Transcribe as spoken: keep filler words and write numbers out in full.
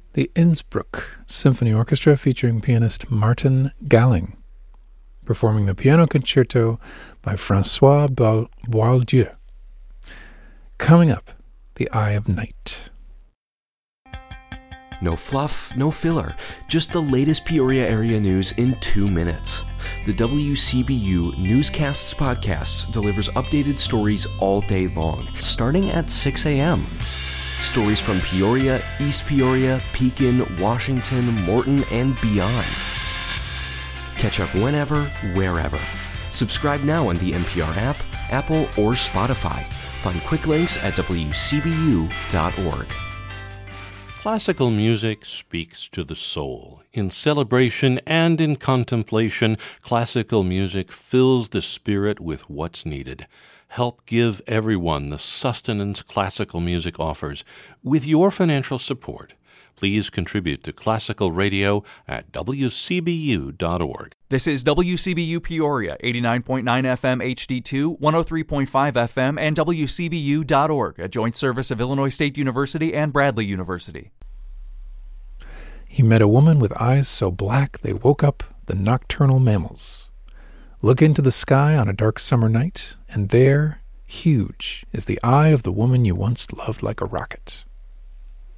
the Innsbruck Symphony Orchestra featuring pianist Martin Galling, performing the piano concerto by François Boieldieu. Coming up, The Eye of Night. No fluff, no filler, just the latest Peoria area news in two minutes. The W C B U Newscasts Podcasts delivers updated stories all day long, starting at six a.m. Stories from Peoria, East Peoria, Pekin, Washington, Morton, and beyond. Catch up whenever, wherever. Subscribe now on the N P R app, Apple, or Spotify. Find quick links at w c b u dot org. Classical music speaks to the soul. In celebration and in contemplation, classical music fills the spirit with what's needed. Help give everyone the sustenance classical music offers with your financial support. Please contribute to Classical Radio at w c b u dot org. This is W C B U Peoria, eighty-nine point nine F M H D two, one oh three point five F M, and w c b u dot org, a joint service of Illinois State University and Bradley University. He met a woman with eyes so black they woke up the nocturnal mammals. Look into the sky on a dark summer night, and there, huge, is the eye of the woman you once loved like a rocket.